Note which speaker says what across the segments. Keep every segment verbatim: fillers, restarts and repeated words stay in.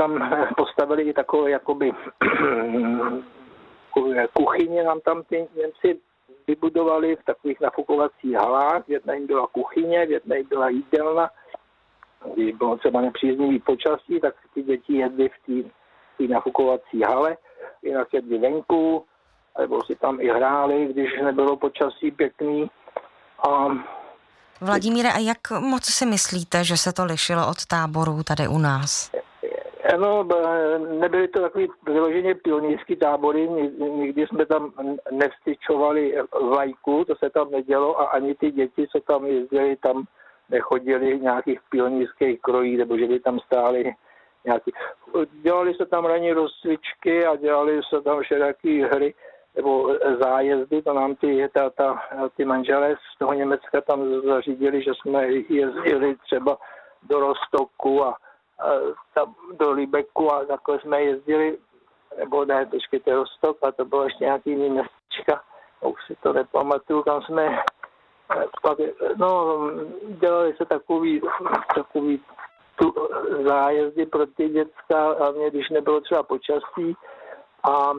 Speaker 1: tam postavili i takové jakoby kuchyně, nám tam ty Němci vybudovali v takových nafukovacích halách. V jedné byla kuchyně, v jedné byla jídelna. Když bylo třeba nepříznivý počasí, tak ty děti jedly v té nafukovací hale, jinak jedli venku, nebo si tam i hráli, když nebylo počasí pěkný. A
Speaker 2: Vladimíre, a jak moc si myslíte, že se to lišilo od táborů tady u nás?
Speaker 1: No, nebyly to takový vyloženě pionýrský tábory, nikdy jsme tam nevstyčovali vlajku, to se tam nedělo a ani ty děti, co tam jezdili, tam nechodili v nějakých pionýrských krojích, nebo že by tam stáli nějaký. Dělali se tam ranní rozcvičky a dělali se tam všelijaký hry nebo zájezdy, to nám ty, ta, ta, ty manželé z toho Německa tam zařídili, že jsme jezdili třeba do Rostoku a tam do Lübecku a takhle jsme jezdili, nebo ne, počkejte, Rostok, a to bylo ještě nějaký jiný městečka, už si to nepamatuju, kam jsme, no, dělali se takový, takový tu zájezdy pro ty děcka, hlavně když nebylo třeba počasí a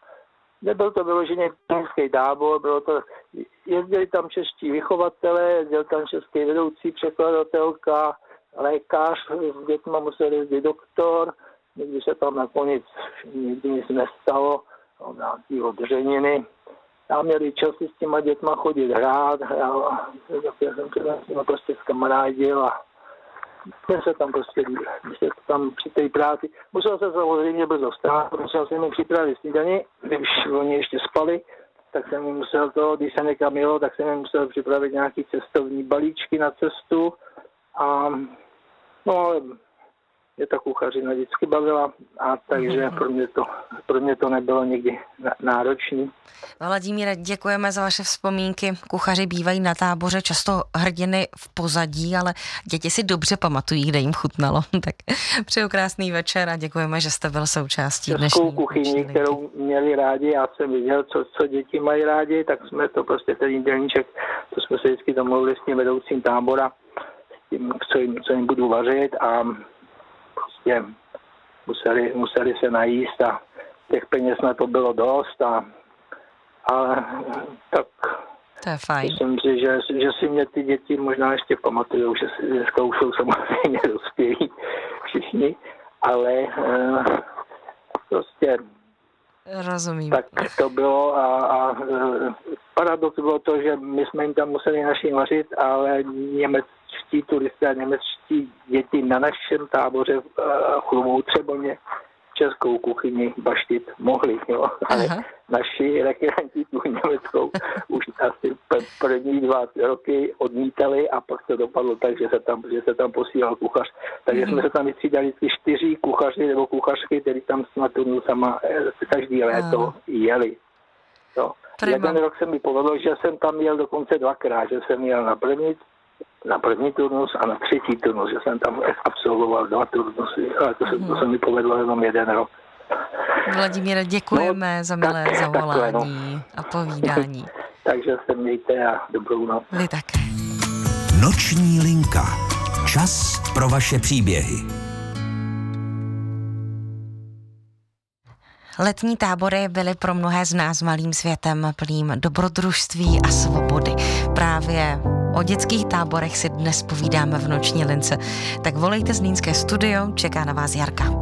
Speaker 1: nebyl to vyloženě pionýrský tábor, bylo to, jezdili tam čeští vychovatelé, jezdil tam český vedoucí překladatelka, lékař, s dětma musel jezdit doktor, nikdy se tam nakonec nikdy nic nestalo, no, nějaký odřeniny. Já měli čas si s těma dětma chodit hrát, já, já jsem se s nimi prostě zkamarádil a mě se tam prostě, když se tam při té práci, musel se samozřejmě brzo vstát, musel jsem jim připravit snídani, když oni ještě spali, tak jsem jim musel to, když se někam jelo, tak jsem jim musel připravit nějaký cestovní balíčky na cestu a no ale mě ta kuchařina vždycky bavila a takže mm-hmm. pro, mě to, pro mě to nebylo nikdy náročný.
Speaker 2: Vladimíre, děkujeme za vaše vzpomínky. Kuchaři bývají na táboře často hrdiny v pozadí, ale děti si dobře pamatují, kde jim chutnalo. Tak přeju krásný večer a děkujeme, že jste byl součástí dnešní.
Speaker 1: Českou kuchyni, kterou měli rádi, já jsem viděl, co, co děti mají rádi, tak jsme to prostě ten jídelníček, to jsme se vždycky domluvili s tím vedoucím tábora, s tím, co jim, co jim budu vařit a prostě museli, museli se najíst a těch peněz na to bylo dost a, a tak
Speaker 2: to je fajn.
Speaker 1: Myslím si, že, že si mě ty děti možná ještě pamatujou, že dneska už jsou samozřejmě dospělí všichni, ale uh, prostě
Speaker 2: rozumím.
Speaker 1: Tak to bylo a, a paradox bylo to, že my jsme jim tam museli našim vařit, ale němečtí turisté a němečtí děti na našem táboře v Chlumoutřeboně českou kuchyni baštit mohli, jo. Ale aha. Naši rekreanti tu německou už asi první dva roky odmítali a pak to dopadlo tak, že se tam, že se tam posílal kuchař. Takže mm. jsme se tam vystřídali ty čtyři kuchaři nebo kuchařky, který tam s na turnusama každý léto aha. jeli. Jo. Jeden rok se mi povedlo, že jsem tam jel dokonce dvakrát, že jsem jel na první na první turnus a na třetí turnus, že jsem tam absolvoval dva turnusy, ale to se, to se mi povedlo jenom jeden rok.
Speaker 2: Vladimíre, děkujeme no, za milé tak, zavolání takhle, no. a povídání.
Speaker 1: Takže se mějte a dobrou noc.
Speaker 2: Vy také.
Speaker 3: Noční linka. Čas pro vaše příběhy.
Speaker 2: Letní tábory byly pro mnohé z nás malým světem plným dobrodružství a svobody. Právě o dětských táborech si dnes povídáme v Noční lince. Tak volejte Zlínské studio, čeká na vás Jarka.